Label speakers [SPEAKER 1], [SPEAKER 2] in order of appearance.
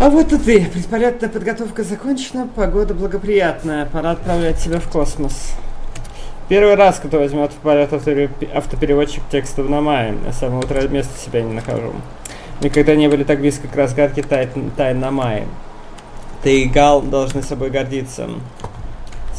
[SPEAKER 1] А вот и ты. Предполетная подготовка закончена, погода благоприятная. Пора отправлять тебя в космос. Первый раз, кто возьмет в полет автопереводчик текстов на Майе. Я с самого утра места себя не нахожу. Никогда не были так близко к разгадке тайн на Майе. Ты и Гал должны собой гордиться.